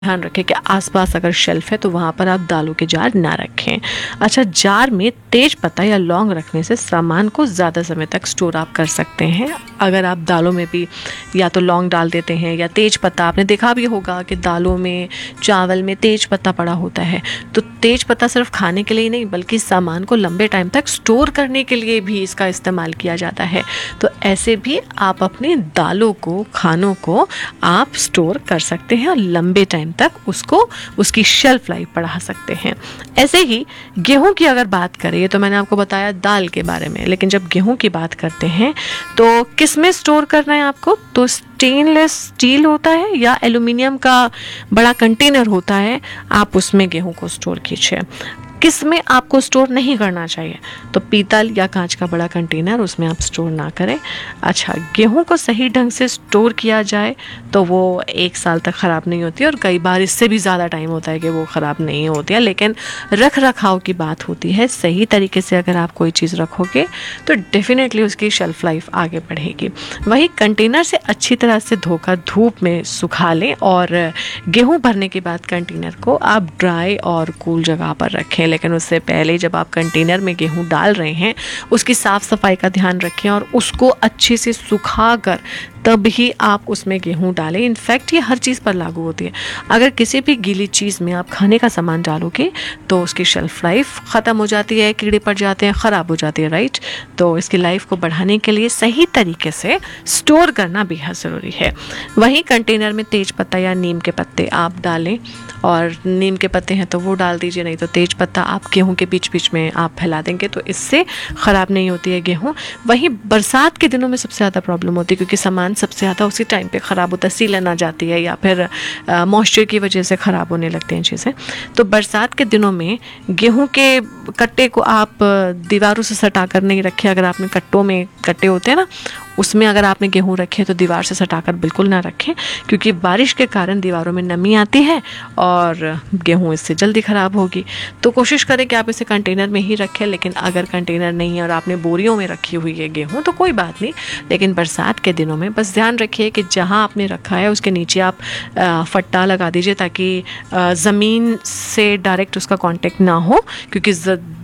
ध्यान रखें कि आसपास अगर शेल्फ है तो वहाँ पर आप दालों के जार ना रखें। अच्छा, जार में तेज पत्ता या लौंग रखने से सामान को ज़्यादा समय तक स्टोर आप कर सकते हैं। अगर आप दालों में भी या तो लौंग डाल देते हैं या तेज पत्ता, आपने देखा भी होगा कि दालों में, चावल में तेज पत्ता पड़ा होता है, तो तेज पत्ता सिर्फ खाने के लिए ही नहीं बल्कि सामान को लंबे टाइम तक स्टोर करने के लिए भी इसका इस्तेमाल किया जाता है। तो ऐसे भी आप अपनी दालों को, खानों को आप स्टोर कर सकते हैं और लंबे टाइम तक उसकी शेल्फ लाइफ बढ़ा सकते हैं। ऐसे ही गेहूं की अगर बात करें, तो मैंने आपको बताया दाल के बारे में, लेकिन जब गेहूं की बात करते हैं तो किस में स्टोर करना है आपको? तो स्टेनलेस स्टील होता है या एल्युमिनियम का बड़ा कंटेनर होता है, आप उसमें गेहूं को स्टोर कीजिए। किस में आपको स्टोर नहीं करना चाहिए? तो पीतल या कांच का बड़ा कंटेनर, उसमें आप स्टोर ना करें। अच्छा, गेहूं को सही ढंग से स्टोर किया जाए तो वो 1 साल तक ख़राब नहीं होती, और कई बार इससे भी ज़्यादा टाइम होता है कि वो ख़राब नहीं होती है, लेकिन रख रखाव की बात होती है। सही तरीके से अगर आप कोई चीज़ रखोगे तो डेफिनेटली उसकी शेल्फ लाइफ आगे बढ़ेगी। वही कंटेनर से अच्छी तरह से धोकर धूप में सुखा लें, और गेहूँ भरने के बाद कंटेनर को आप ड्राई और कूल जगह पर रखें। लेकिन उससे पहले जब आप कंटेनर में गेहूं डाल रहे हैं, उसकी साफ़ सफाई का ध्यान रखें और उसको अच्छे से सुखाकर तब ही आप उसमें गेहूं डालें। इनफैक्ट ये हर चीज़ पर लागू होती है। अगर किसी भी गीली चीज़ में आप खाने का सामान डालोगे तो उसकी शेल्फ लाइफ ख़त्म हो जाती है, कीड़े पड़ जाते हैं, ख़राब हो जाती है, राइट। तो इसकी लाइफ को बढ़ाने के लिए सही तरीके से स्टोर करना बेहद ज़रूरी है। वहीं कंटेनर में तेज पत्ता या नीम के पत्ते आप डालें, और नीम के पत्ते हैं तो वो डाल दीजिए, नहीं तो तेज पत्ता आप गेहूं के बीच बीच में आप फैला देंगे तो इससे ख़राब नहीं होती है गेहूं। वहीं बरसात के दिनों में सबसे ज़्यादा प्रॉब्लम होती है, क्योंकि सामान सबसे ज़्यादा उसी टाइम पे ख़राब होता है, सीलन आ जाती है या फिर मॉइस्चर की वजह से ख़राब होने लगती हैं चीज़ें। तो बरसात के दिनों में गेहूं के कट्टे को आप दीवारों से सटा कर नहीं रखें। अगर आपने कट्टों में कट्टे होते हैं ना, उसमें अगर आपने गेहूं रखे तो दीवार से सटाकर बिल्कुल ना रखें, क्योंकि बारिश के कारण दीवारों में नमी आती है और गेहूं इससे जल्दी ख़राब होगी। तो कोशिश करें कि आप इसे कंटेनर में ही रखें। लेकिन अगर कंटेनर नहीं है और आपने बोरियों में रखी हुई है गेहूं तो कोई बात नहीं, लेकिन बरसात के दिनों में बस ध्यान रखिए कि जहां आपने रखा है उसके नीचे आप फट्टा लगा दीजिए, ताकि ज़मीन से डायरेक्ट उसका कांटेक्ट ना हो, क्योंकि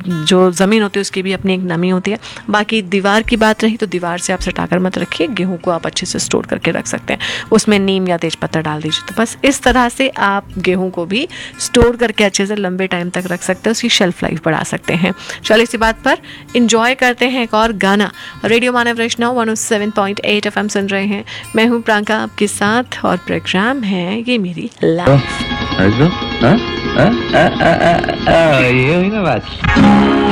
जो ज़मीन होती है उसकी भी अपनी एक नमी होती है। बाकी दीवार की बात रही तो दीवार से आप सटाकर मत रखिए, गेहूं को आप अच्छे से स्टोर करके रख सकते हैं, उसमें नीम या तेज पत्ता डाल दीजिए। तो बस इस तरह से आप गेहूं को भी स्टोर करके अच्छे से लंबे टाइम तक रख सकते हैं, उसकी शेल्फ लाइफ बढ़ा सकते हैं। चलिए इसी बात पर इंजॉय करते हैं एक और गाना। रेडियो मानव वैष्णव 107.8 FM सुन रहे हैं। मैं हूँ प्रियंका आपके साथ और प्रोग्राम है ये मेरी लाइफ। ये हुई ना बात।